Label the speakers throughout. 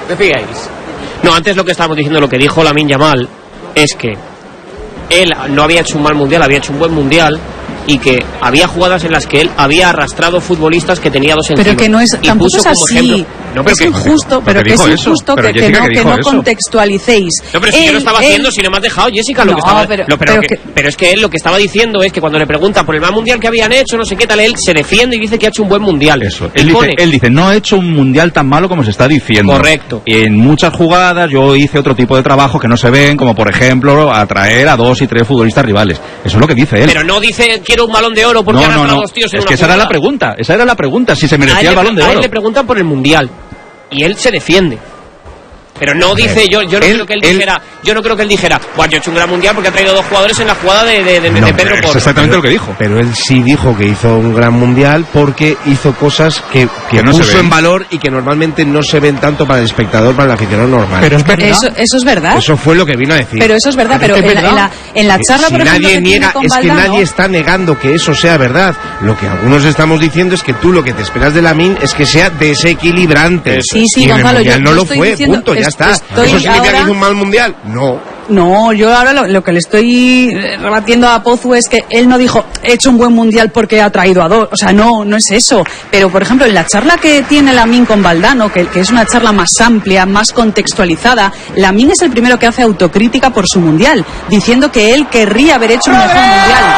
Speaker 1: decíais. No, antes lo que estábamos diciendo, lo que dijo Lamine Yamal, es que él no había hecho un mal mundial, había hecho un buen mundial, y que había jugadas en las que él había arrastrado futbolistas que tenía dos encima.
Speaker 2: Pero que no es, tampoco es así.
Speaker 1: No, pero
Speaker 2: es injusto, pero que es injusto que no contextualicéis.
Speaker 1: No, pero si yo lo estaba haciendo, si no me has dejado, Jessica, lo que estaba... Pero es que él lo que estaba diciendo es que cuando le preguntan por el mal mundial que habían hecho, no sé qué tal, él se defiende y dice que ha hecho un buen mundial.
Speaker 3: Eso. Él dice, no he hecho un mundial tan malo como se está diciendo.
Speaker 1: Correcto.
Speaker 3: Y en muchas jugadas yo hice otro tipo de trabajo que no se ven, como por ejemplo, atraer a 2 y 3 futbolistas rivales. Eso es lo que dice él.
Speaker 1: Pero no dice, quiero un Balón de Oro porque han arrastrado a 2 tíos en una
Speaker 3: jugada. Es que esa era la pregunta, si se merecía el Balón de Oro.
Speaker 1: A él le preguntan por el mundial. Y él se defiende. Pero no dice, yo no creo que él dijera, bueno, yo he hecho un gran mundial porque ha traído 2 jugadores en la jugada de Pedro Porro.
Speaker 3: Es exactamente lo que dijo.
Speaker 4: Pero él sí dijo que hizo un gran mundial porque hizo cosas que no puso en valor y que normalmente no se ven tanto para el espectador, para el aficionado normal.
Speaker 2: Pero es verdad. Eso es verdad.
Speaker 4: Eso fue lo que vino a decir.
Speaker 2: Pero eso es verdad, pero en la charla,
Speaker 4: si
Speaker 2: por ejemplo,
Speaker 4: nadie niega, es que nadie está negando que eso sea verdad. Lo que algunos estamos diciendo es que tú lo que te esperas de Lamine es que sea desequilibrante.
Speaker 2: Sí,
Speaker 4: y
Speaker 2: Gonzalo,
Speaker 4: yo no lo fue, punto, ya está. ¿Eso significa que hizo un mal mundial?
Speaker 2: No, yo ahora lo que le estoy rebatiendo a Pozu es que él no dijo, he hecho un buen mundial porque ha traído a 2. O sea, no es eso. Pero, por ejemplo, en la charla que tiene Lamine con Valdano, que es una charla más amplia, más contextualizada, Lamine es el primero que hace autocrítica por su mundial, diciendo que él querría haber hecho un mejor mundial.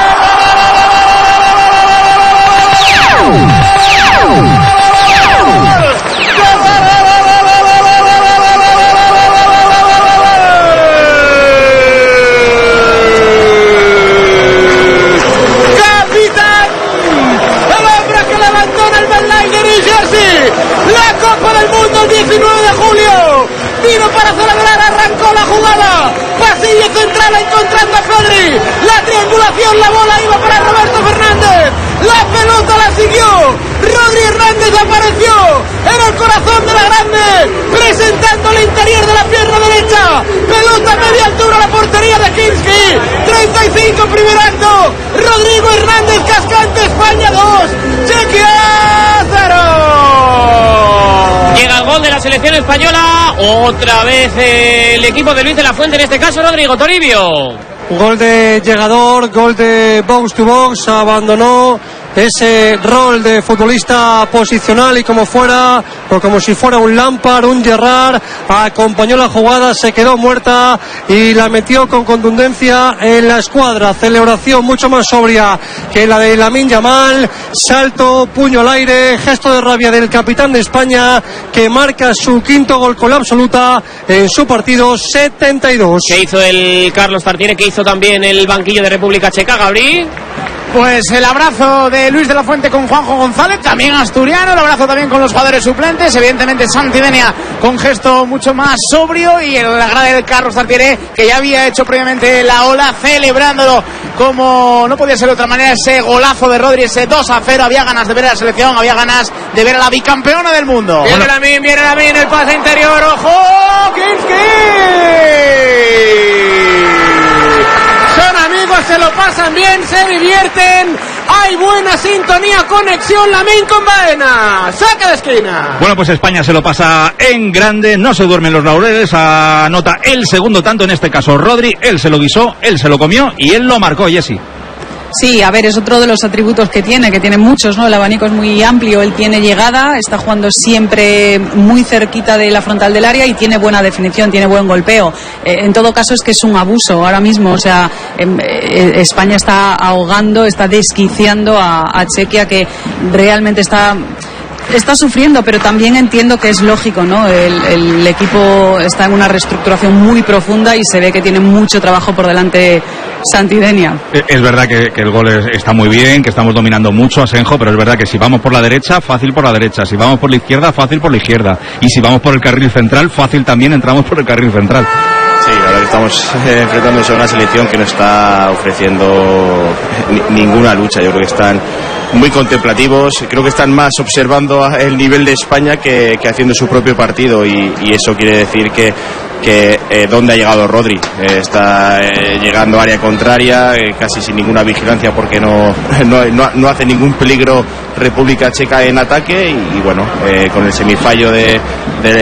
Speaker 5: Vino para celebrar, arrancó la jugada, pasillo central encontrando a Rodri, la triangulación, la bola iba para Roberto Fernández, la pelota la siguió, Rodri Hernández apareció en el corazón de la grande, presentando el interior de la pierna derecha, pelota a media altura a la portería de Kinski, 35 primer acto, Rodrigo Hernández cascante, España 2, Chequia 0.
Speaker 1: Llega el gol de la selección española, otra vez el equipo de Luis de la Fuente, en este caso Rodrigo Toribio.
Speaker 6: Gol de llegador, gol de box to box, abandonó ese rol de futbolista posicional y como si fuera un Lampard, un Gerrard, acompañó la jugada, se quedó muerta y la metió con contundencia en la escuadra. Celebración mucho más sobria que la de Lamine Yamal, salto, puño al aire, gesto de rabia del capitán de España que marca su 5º gol con la absoluta en su partido 72.
Speaker 1: ¿Qué hizo el Carlos Tartiere? ¿Qué hizo también el banquillo de República Checa, Gabri?
Speaker 7: Pues el abrazo de Luis de la Fuente con Juanjo González, también asturiano, el abrazo también con los jugadores suplentes, evidentemente Santidenia con gesto mucho más sobrio y el agrade del Carlos Tartiere, que ya había hecho previamente la ola, celebrándolo como no podía ser de otra manera, ese golazo de Rodri, ese 2-0, había ganas de ver a la selección, había ganas de ver a la bicampeona del mundo.
Speaker 1: Viene Lamine, el pase interior, ¡ojo! ¡Kinski!
Speaker 5: Son amigos, se lo pasan bien, se divierten, hay buena sintonía, conexión, Lamine con Baena, saca de esquina.
Speaker 3: Bueno, pues España se lo pasa en grande, no se duermen los laureles, anota el segundo tanto, en este caso Rodri, él se lo guisó, él se lo comió y él lo marcó, Jessy.
Speaker 2: Sí, a ver, es otro de los atributos que tiene muchos, ¿no? El abanico es muy amplio, él tiene llegada, está jugando siempre muy cerquita de la frontal del área y tiene buena definición, tiene buen golpeo. En todo caso es que es un abuso ahora mismo, o sea, España está ahogando, está desquiciando a Chequia, que realmente está sufriendo, pero también entiendo que es lógico, ¿no? El equipo está en una reestructuración muy profunda y se ve que tiene mucho trabajo por delante Santidenia.
Speaker 3: Es verdad que el gol está muy bien, que estamos dominando mucho, Asenjo, pero es verdad que si vamos por la derecha, fácil por la derecha, si vamos por la izquierda, fácil por la izquierda, y si vamos por el carril central, fácil también entramos por el carril central.
Speaker 8: Sí, la verdad que estamos enfrentándose a una selección que no está ofreciendo ninguna lucha. Yo creo que están muy contemplativos, creo que están más observando el nivel de España que haciendo su propio partido, y eso quiere decir que dónde ha llegado Rodri. Está llegando a área contraria, casi sin ninguna vigilancia, porque no hace ningún peligro República Checa en ataque, y bueno, con el semifallo de